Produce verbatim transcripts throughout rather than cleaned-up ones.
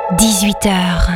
dix-huit heures.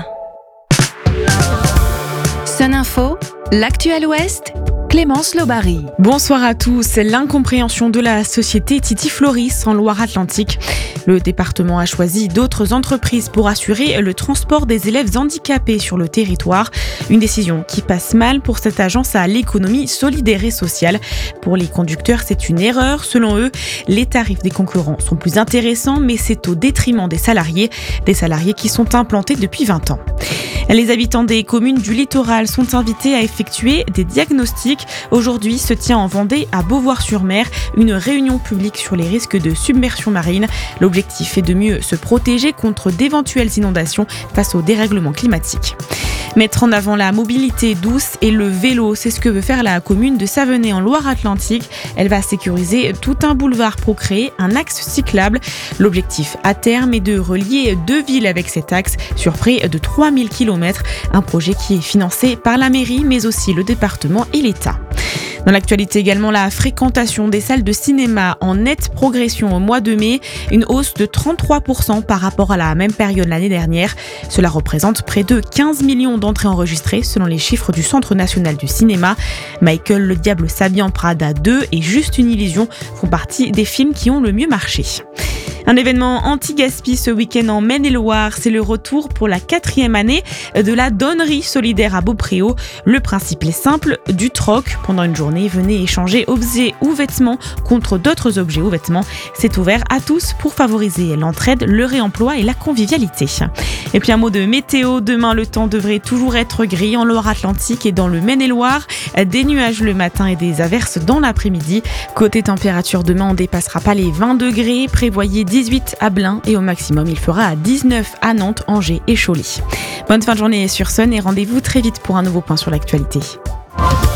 Sun Info, l'actu à l'Ouest, Clémence Lobary. Bonsoir à tous. L'incompréhension de la société Titi Floris en Loire-Atlantique. Le département a choisi d'autres entreprises pour assurer le transport des élèves handicapés sur le territoire. Une décision qui passe mal pour cette agence à l'économie solidaire et sociale. Pour les conducteurs, c'est une erreur. Selon eux, les tarifs des concurrents sont plus intéressants, mais c'est au détriment des salariés, des salariés qui sont implantés depuis vingt ans. Les habitants des communes du littoral sont invités à effectuer des diagnostics. Aujourd'hui se tient en Vendée, à Beauvoir-sur-Mer, une réunion publique sur les risques de submersion marine. L'objectif est de mieux se protéger contre d'éventuelles inondations face au dérèglement climatique. Mettre en avant la mobilité douce et le vélo, c'est ce que veut faire la commune de Savenay en Loire-Atlantique. Elle va sécuriser tout un boulevard pour créer un axe cyclable. L'objectif à terme est de relier deux villes avec cet axe sur près de trois mille kilomètres. Un projet qui est financé par la mairie, mais aussi le département et l'État. Dans l'actualité également, la fréquentation des salles de cinéma en nette progression au mois de mai, une hausse de trente-trois pour cent par rapport à la même période l'année dernière. Cela représente près de quinze millions d'entrées enregistrées selon les chiffres du Centre national du cinéma. Michael le Diable s'habille en Prada deux et Juste une illusion font partie des films qui ont le mieux marché. Un événement anti-gaspi ce week-end en Maine-et-Loire, c'est le retour pour la quatrième année de la donnerie solidaire à Beaupréau. Le principe est simple, du troc. Pendant une journée, venez échanger objets ou vêtements contre d'autres objets ou vêtements. C'est ouvert à tous pour favoriser l'entraide, le réemploi et la convivialité. Et puis un mot de météo, demain le temps devrait toujours être gris en Loire-Atlantique et dans le Maine-et-Loire. Des nuages le matin et des averses dans l'après-midi. Côté température, demain on ne dépassera pas les vingt degrés, prévoyez dix-huit à Blain et au maximum il fera à dix-neuf à Nantes, Angers et Cholet. Bonne fin de journée sur Sun et rendez-vous très vite pour un nouveau point sur l'actualité.